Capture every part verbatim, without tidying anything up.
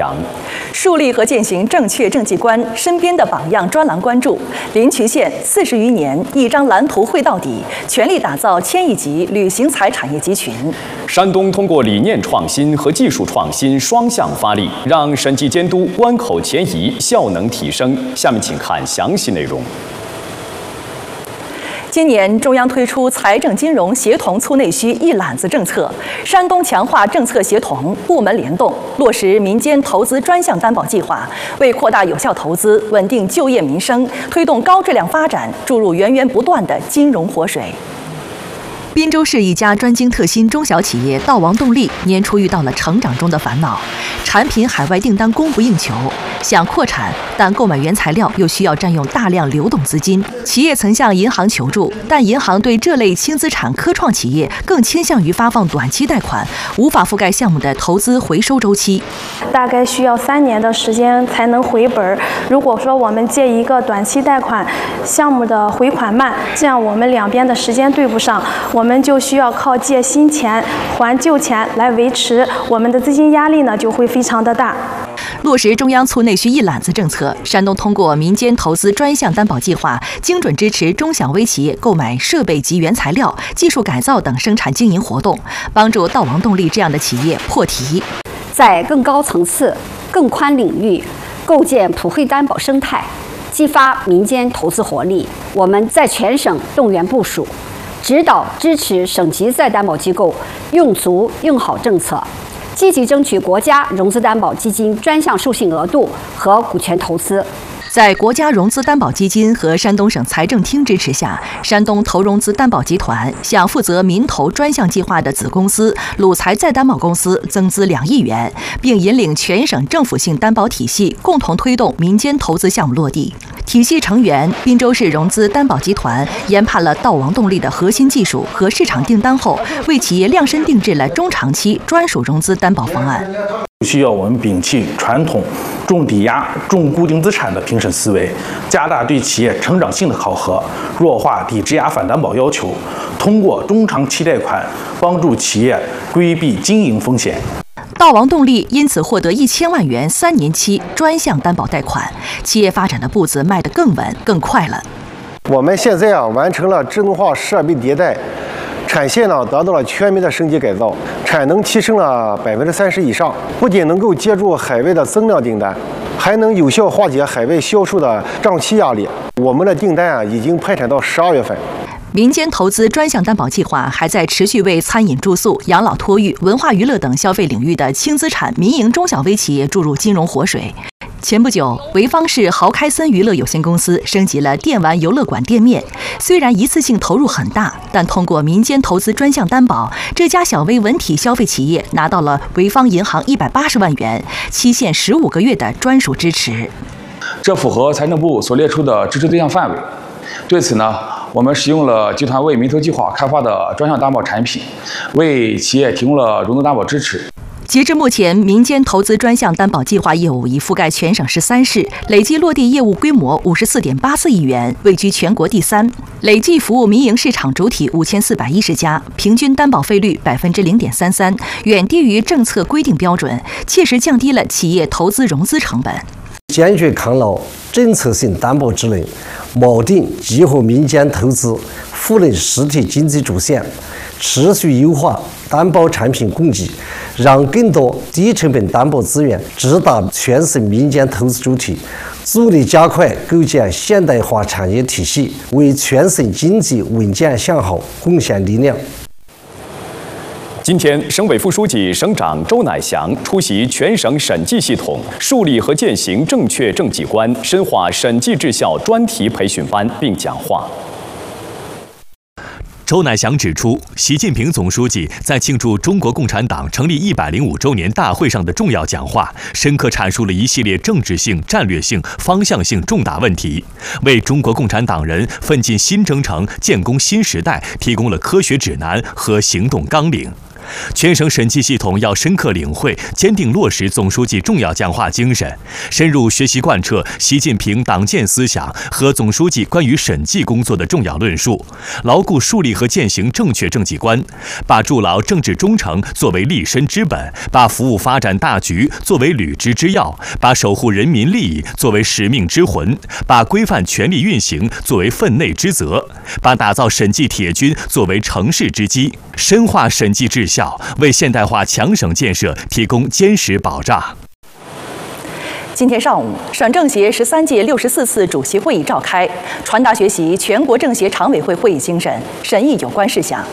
扬。 树立和践行正确政绩观，身边的榜样专栏关注。临朐县四十余年，一张蓝图绘到底，全力打造千亿级旅行财产业集群。 山东通过理念创新和技术创新双向发力，让审计监督关口前移，效能提升。下面请看详细内容。 今年中央推出财政金融协同促内需一揽子政策，山东强化政策协同、部门联动，落实民间投资专项担保计划，为扩大有效投资、稳定就业民生、推动高质量发展注入源源不断的金融活水。滨州市一家专精特新中小企业道王动力年初遇到了成长中的烦恼，产品海外订单供不应求，想扩产，但购买原材料又需要占用大量流动资金。企业曾向银行求助，但银行对这类轻资产科创企业更倾向于发放短期贷款，无法覆盖项目的投资回收周期。 大概需要三年的时间才能回本。如果说我们借一个短期贷款，项目的回款慢，这样我们两边的时间对不上，我们就需要靠借新钱还旧钱来维持，我们的资金压力呢就会非常的大。 落实中央促内需一揽子政策，山东通过民间投资专项担保计划，精准支持中小微企业购买设备及原材料、技术改造等生产经营活动，帮助道王动力这样的企业破题。 在更高层次、更宽领域构建普惠担保生态，激发民间投资活力。我们在全省动员部署，指导支持省级再担保机构用足用好政策，积极争取国家融资担保基金专项授信额度和股权投资。 在国家融资担保基金和山东省财政厅支持下，山东投融资担保集团向负责民投专项计划的子公司鲁财再担保公司增资两亿元，并引领全省政府性担保体系，共同推动民间投资项目落地。体系成员滨州市融资担保集团研判了道王动力的核心技术和市场订单后，为企业量身定制了中长期专属融资担保方案。 需要我们摒弃传统重抵押、重固定资产的评审思维，加大对企业成长性的考核，弱化抵质押反担保要求，通过中长期贷款帮助企业规避经营风险。 道王动力因此获得一千万元三年期专项担保贷款，企业发展的步子迈得更稳更快了。 我们现在啊完成了智能化设备迭代，产线呢得到了全面的升级改造，产能提升了百分之三十以上，不仅能够接住海外的增量订单，还能有效化解海外销售的账期压力。我们的订单啊已经派产到十二月份。 民间投资专项担保计划还在持续为餐饮住宿、养老托育、文化娱乐等消费领域的轻资产民营中小微企业注入金融活水。前不久，潍坊市豪开森娱乐有限公司升级了电玩游乐馆店面，虽然一次性投入很大，但通过民间投资专项担保，这家小微文体消费企业拿到了潍坊银行一百八十万元，期限十五个月的专属支持。 这符合财政部所列出的支持对象范围。对此呢，我们使用了集团为民投计划开发的专项担保产品，为企业提供了融资担保支持。 截至目前，民间投资专项担保计划业务已覆盖全省十三市，累计落地业务规模五十四点八四亿元，位居全国第三。累计服务民营市场主体五千四百一十家，平均担保费率百分之零点三三，远低于政策规定标准，切实降低了企业投资融资成本。 坚决抗牢政策性担保职能，锚定激活民间投资，赋能实体经济主线，持续优化担保产品供给，让更多低成本担保资源直达全省民间投资主体，助力加快构建现代化产业体系，为全省经济稳健向好贡献力量。 今天，省委副书记、省长周乃祥出席全省审计系统树立和践行正确政绩观、深化审计质效专题培训班并讲话。 周乃祥指出，习近平总书记在庆祝中国共产党成立一百零五周年大会上的重要讲话，深刻阐述了一系列政治性、战略性、方向性重大问题，为中国共产党人奋进新征程、建功新时代提供了科学指南和行动纲领。 全省审计系统要深刻领会、坚定落实总书记重要讲话精神，深入学习贯彻习近平党建思想和总书记关于审计工作的重要论述，牢固树立和践行正确政绩观，把筑牢政治忠诚作为立身之本，把服务发展大局作为履之之要，把守护人民利益作为使命之魂，把规范权力运行作为分内之责，把打造审计铁军作为成事之基，深化审计治效，为现代化强省建设提供坚实保障。 今天上午，省政协十三届六十四次主席会议召开，传达学习全国政协常委会会议精神，审议有关事项。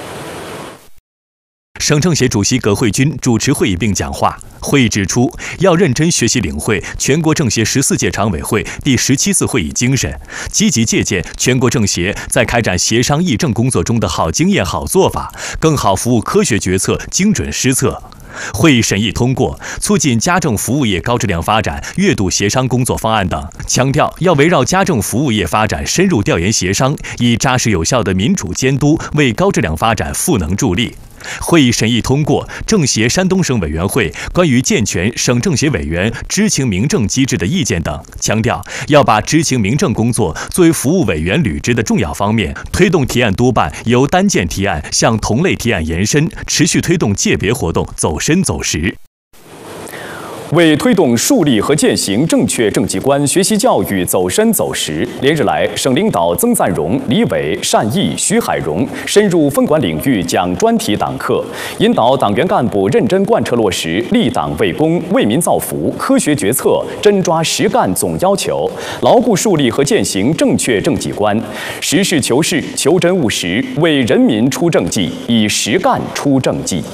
省政协主席葛慧军主持会议并讲话。会议指出，要认真学习领会全国政协十四届常委会第十七次会议精神，积极借鉴全国政协在开展协商议政工作中的好经验、好做法，更好服务科学决策、精准施策。会议审议通过促进家政服务业高质量发展月度协商工作方案等，强调要围绕家政服务业发展深入调研协商，以扎实有效的民主监督为高质量发展赋能助力。会议审议通过政协山东省委员会关于健全省政协委员知情明政机制的意见等，强调要把知情明政工作作为服务委员履职的重要方面，推动提案督办由单件提案向同类提案延伸，持续推动界别活动走深走实。 为推动树立和践行正确政绩观学习教育走深走实，连日来，省领导曾赞荣、李伟、单毅、徐海荣深入分管领域讲专题党课，引导党员干部认真贯彻落实立党为公、为民造福、科学决策、真抓实干总要求，牢固树立和践行正确政绩观，实事求是、求真务实，为人民出政绩，以实干出政绩。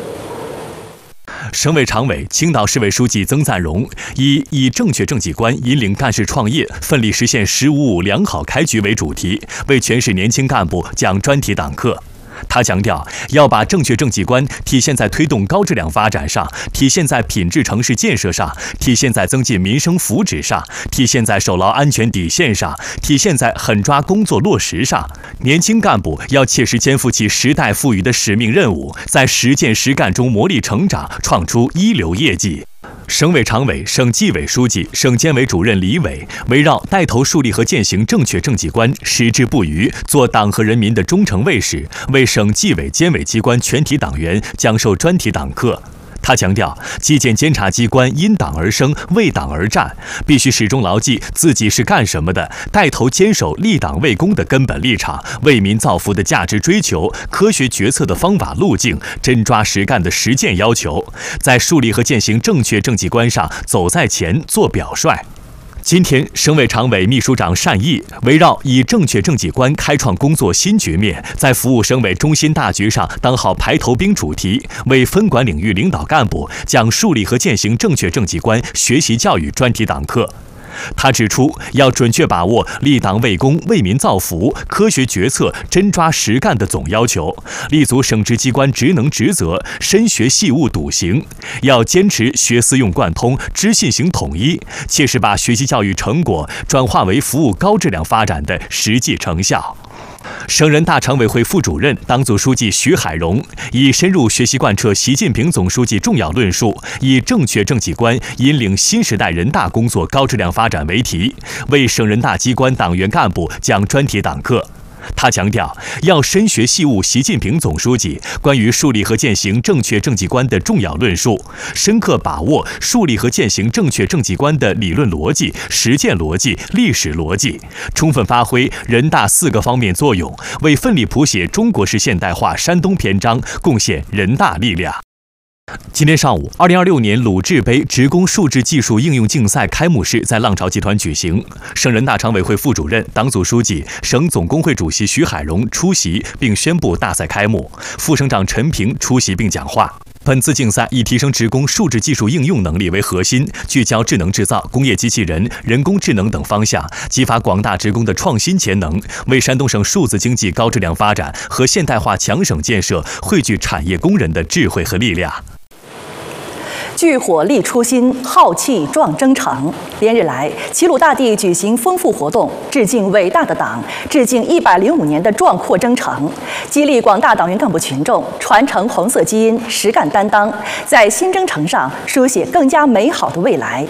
省委常委、青岛市委书记曾赞荣以以正确政绩观引领干事创业，奋力实现“十五五”良好开局为主题，为全市年轻干部讲专题党课。他强调，要把正确政绩观体现在推动高质量发展上，体现在品质城市建设上，体现在增进民生福祉上，体现在守牢安全底线上，体现在狠抓工作落实上。年轻干部要切实肩负起时代赋予的使命任务，在实践实干中磨砺成长，创出一流业绩。省委常委、省纪委书记、省监委主任李伟围绕带头树立和践行正确政绩观，矢志不渝，做党和人民的忠诚卫士，为省纪委监委机关全体党员讲授专题党课。他强调，纪检监察机关因党而生，为党而战，必须始终牢记自己是干什么的，带头坚守立党为公的根本立场，为民造福的价值追求，科学决策的方法路径，真抓实干的实践要求，在树立和践行正确政绩观上走在前，做表率。今天，省委常委、秘书长单毅围绕以正确政绩观开创工作新局面，在服务省委中心大局上当好排头兵主题，为分管领域领导干部讲树立和践行正确政绩观学习教育专题党课。他指出，要准确把握立党为公、为民造福、科学决策、真抓实干的总要求，立足省直机关职能职责，深学细务笃行。要坚持学思用贯通、知信行统一，切实把学习教育成果转化为服务高质量发展的实际成效。省人大常委会副主任、党组书记徐海荣以深入学习贯彻习近平总书记重要论述，以正确政绩观引领新时代人大工作高质量发展为题，为省人大机关党员干部讲专题党课。他强调，要深学细悟习近平总书记关于树立和践行正确政绩观的重要论述，深刻把握树立和践行正确政绩观的理论逻辑、实践逻辑、历史逻辑，充分发挥人大四个方面作用，为奋力谱写中国式现代化山东篇章贡献人大力量。今天上午，二零二六年鲁智杯职工数字技术应用竞赛开幕式在浪潮集团举行。省人大常委会副主任、党组书记、省总工会主席徐海荣出席并宣布大赛开幕，副省长陈平出席并讲话。本次竞赛以提升职工数字技术应用能力为核心，聚焦智能制造、工业机器人、人工智能等方向，激发广大职工的创新潜能，为山东省数字经济高质量发展和现代化强省建设汇聚产业工人的智慧和力量。 聚火力初心，浩气壮征程。连日来，齐鲁大地举行丰富活动，致敬伟大的党，致敬一百零五年的壮阔征程，激励广大党员干部群众传承红色基因，实干担当，在新征程上书写更加美好的未来。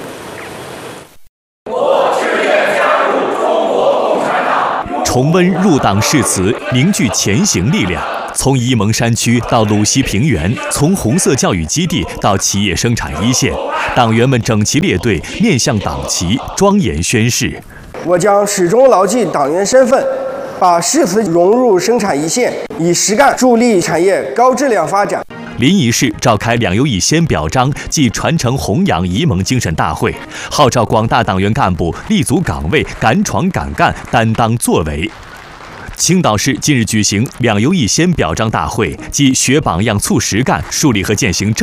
我志愿加入中国共产党。 重温入党誓词，凝聚前行力量。从沂蒙山区到鲁西平原，从红色教育基地到企业生产一线，党员们整齐列队，面向党旗，庄严宣誓。 我将始终牢记党员身份，把誓词融入生产一线，以实干助力产业高质量发展。 临沂市召开两游一先表彰暨传承弘扬沂蒙精神大会，号召广大党员干部立足岗位，敢闯敢干，担当作为。青岛市近日举行两游一先表彰大会，即学榜样、促实干，树立和践行正